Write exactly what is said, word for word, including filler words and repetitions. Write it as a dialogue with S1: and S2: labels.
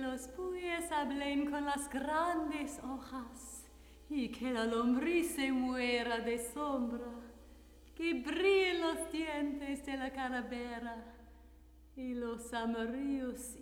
S1: los puyes hablen con las grandes hojas y que la lombriz se muera de sombra, que brillen los dientes de la calavera y los amarillos